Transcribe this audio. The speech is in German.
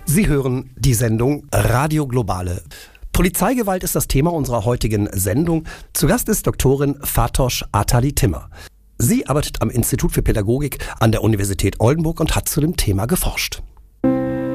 Sie hören die Sendung Radio Globale. Polizeigewalt ist das Thema unserer heutigen Sendung. Zu Gast ist Doktorin Fatoş Atali-Timmer. Sie arbeitet am Institut für Pädagogik an der Universität Oldenburg und hat zu dem Thema geforscht.